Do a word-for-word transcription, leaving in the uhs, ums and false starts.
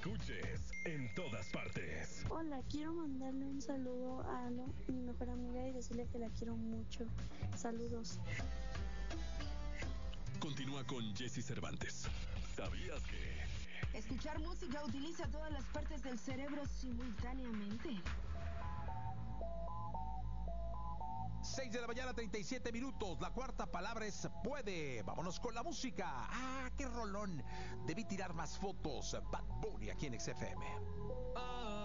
escuches en todas partes. Hola, quiero mandarle un saludo a Alo, mi mejor amiga, y decirle que la quiero mucho. Saludos. Continúa con Jesse Cervantes. ¿Sabías que? Escuchar música utiliza todas las partes del cerebro simultáneamente. seis de la mañana, treinta y siete minutos. La cuarta palabra es puede. Vámonos con la música. Ah, qué rolón. Debí tirar más fotos. Bad Bunny aquí en X F M. Oh.